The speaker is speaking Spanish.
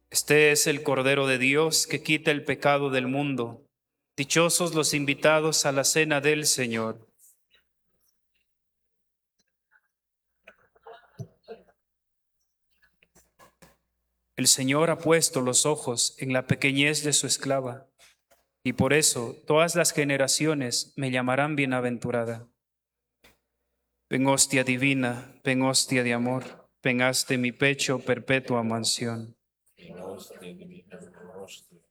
Este es el Cordero de Dios que quita el pecado del mundo. Dichosos los invitados a la cena del Señor. El Señor ha puesto los ojos en la pequeñez de su esclava, y por eso todas las generaciones me llamarán bienaventurada. Ven hostia divina, ven hostia de amor, ven haz de mi pecho perpetua mansión. En hostia divina, hostia